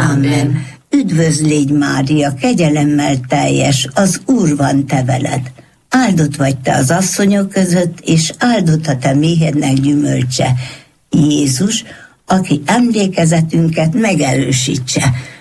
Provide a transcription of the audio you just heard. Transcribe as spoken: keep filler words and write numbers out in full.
Ámen. Üdvözl légy, Mária, kegyelemmel teljes, az Úr van te veled. Áldott vagy te az asszonyok között, és áldott a te méhednek gyümölcse, Jézus, aki emlékezetünket megerősítse.